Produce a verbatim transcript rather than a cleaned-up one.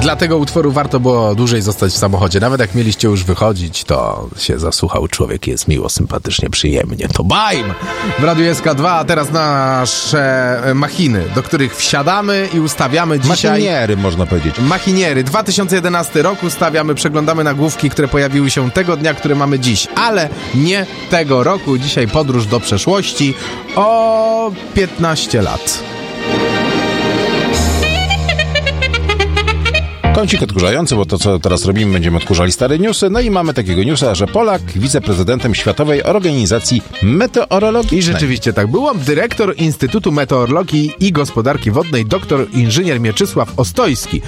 Dla tego utworu warto było dłużej zostać w samochodzie. Nawet jak mieliście już wychodzić, to się zasłuchał człowiek, jest miło, sympatycznie, przyjemnie. To bajm! W Radiu S K dwa, a teraz nasze machiny, do których wsiadamy i ustawiamy dzisiaj... Machiniery, można powiedzieć. Machiniery. dwa tysiące jedenasty rok ustawiamy, przeglądamy nagłówki, które pojawiły się tego dnia, który mamy dziś, ale nie tego roku. Dzisiaj podróż do przeszłości o piętnaście lat. Kącik odkurzający, bo to, co teraz robimy, będziemy odkurzali stare newsy. No i mamy takiego newsa, że Polak wiceprezydentem Światowej Organizacji Meteorologicznej. I rzeczywiście tak było. Dyrektor Instytutu Meteorologii i Gospodarki Wodnej, doktor inżynier Mieczysław Ostojski